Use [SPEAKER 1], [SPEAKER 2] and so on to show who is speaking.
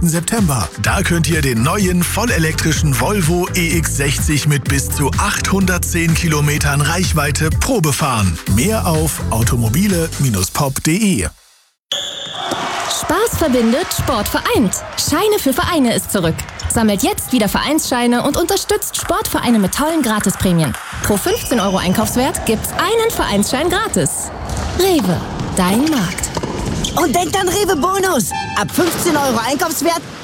[SPEAKER 1] September. Da könnt ihr den neuen vollelektrischen Volvo EX60 mit bis zu 810 Kilometern Reichweite Probe fahren. Mehr auf automobile-pop.de.
[SPEAKER 2] Spaß verbindet, Sport vereint. Scheine für Vereine ist zurück. Sammelt jetzt wieder Vereinsscheine und unterstützt Sportvereine mit tollen Gratisprämien. Pro 15 € Einkaufswert gibt's einen Vereinsschein gratis. Rewe, dein Markt.
[SPEAKER 3] Und denkt an Rewe Bonus. Ab 15 € Einkaufswert